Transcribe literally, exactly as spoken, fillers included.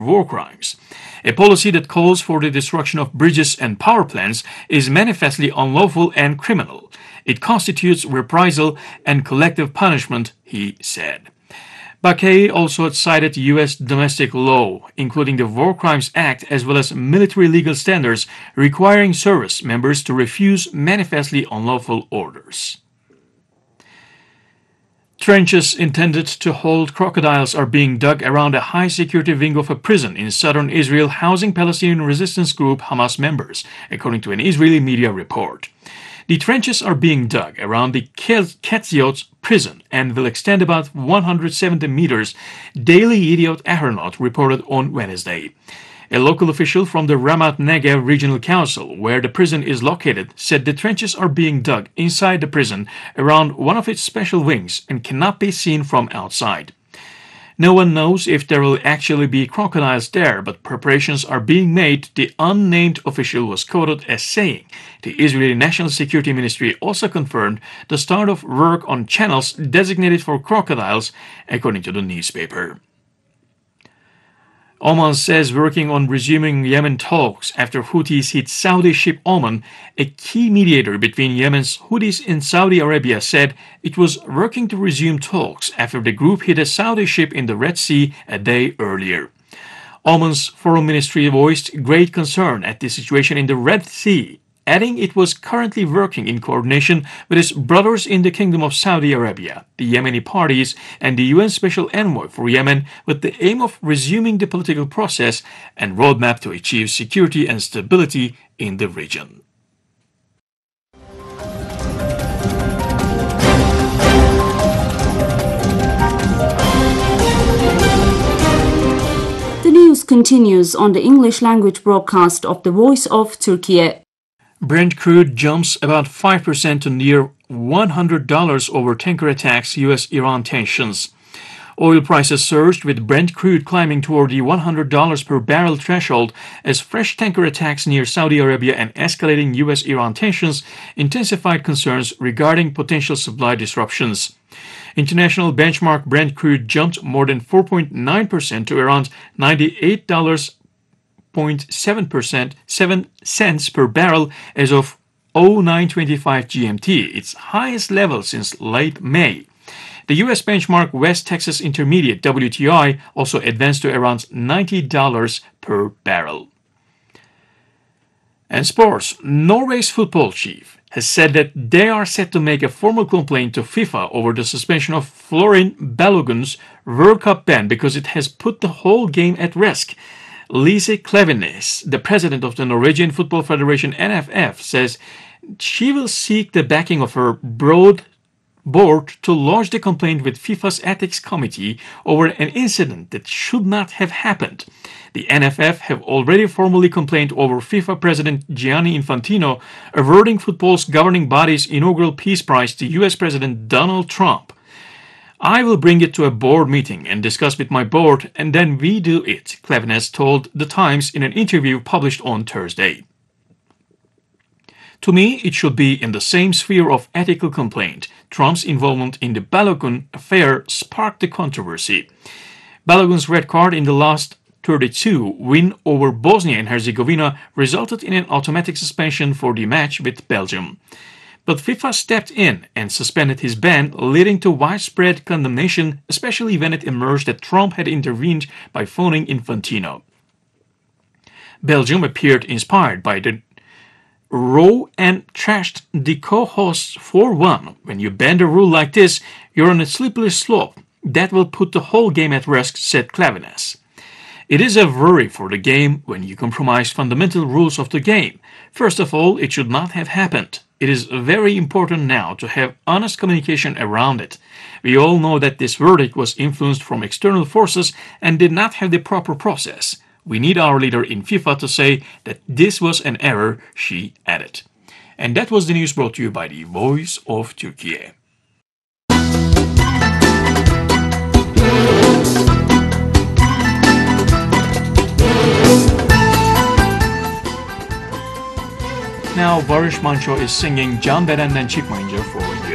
war crimes. A policy that calls for the destruction of bridges and power plants is manifestly unlawful and criminal. It constitutes reprisal and collective punishment, he said. Bakkay also cited U S domestic law, including the War Crimes Act, as well as military legal standards requiring service members to refuse manifestly unlawful orders. Trenches intended to hold crocodiles are being dug around a high-security wing of a prison in southern Israel housing Palestinian resistance group Hamas members, according to an Israeli media report. The trenches are being dug around the Ketziot prison and will extend about one hundred seventy meters, Daily Idiot Ahronot reported on Wednesday. A local official from the Ramat Negev Regional Council, where the prison is located, said the trenches are being dug inside the prison around one of its special wings and cannot be seen from outside. No one knows if there will actually be crocodiles there, but preparations are being made, the unnamed official was quoted as saying. The Israeli National Security Ministry also confirmed the start of work on channels designated for crocodiles, according to the newspaper. Oman says working on resuming Yemen talks after Houthis hit Saudi ship Oman. A key mediator between Yemen's Houthis and Saudi Arabia said it was working to resume talks after the group hit a Saudi ship in the Red Sea a day earlier. Oman's foreign ministry voiced great concern at the situation in the Red Sea, adding it was currently working in coordination with its brothers in the Kingdom of Saudi Arabia, the Yemeni parties, and the U N Special Envoy for Yemen with the aim of resuming the political process and roadmap to achieve security and stability in the region. The news continues on the English language broadcast of the Voice of Turkey. Brent crude jumps about five percent to near one hundred dollars over tanker attacks, U S Iran tensions. Oil prices surged, with Brent crude climbing toward the one hundred dollars per barrel threshold as fresh tanker attacks near Saudi Arabia and escalating U S Iran tensions intensified concerns regarding potential supply disruptions. International benchmark Brent crude jumped more than four point nine percent to around ninety-eight dollars zero point seven percent, seven cents per barrel as of oh nine twenty-five G M T, its highest level since late May. The U S benchmark West Texas Intermediate W T I also advanced to around ninety dollars per barrel. And sports, Norway's football chief has said that they are set to make a formal complaint to FIFA over the suspension of Florin Balogun's World Cup ban because it has put the whole game at risk. Lise Klevenes, the president of the Norwegian Football Federation N F F, says she will seek the backing of her broad board to lodge the complaint with FIFA's Ethics Committee over an incident that should not have happened. The N F F have already formally complained over FIFA President Gianni Infantino awarding football's governing body's inaugural Peace Prize to U S President Donald Trump. I will bring it to a board meeting and discuss with my board, and then we do it, Klevenes told The Times in an interview published on Thursday. To me, it should be in the same sphere of ethical complaint. Trump's involvement in the Balogun affair sparked the controversy. Balogun's red card in the last thirty-two win over Bosnia and Herzegovina resulted in an automatic suspension for the match with Belgium. But FIFA stepped in and suspended his ban, leading to widespread condemnation, especially when it emerged that Trump had intervened by phoning Infantino. Belgium appeared inspired by the row and trashed the co-hosts four one. When you bend a rule like this, you're on a slippery slope. That will put the whole game at risk, said Klevenes. It is a worry for the game when you compromise fundamental rules of the game. First of all, it should not have happened. It is very important now to have honest communication around it. We all know that this verdict was influenced from external forces and did not have the proper process. We need our leader in FIFA to say that this was an error, she added. And that was the news brought to you by the Voice of Turkey. Now Barış Manço is singing Can Beden'den Çıkmayınca for you.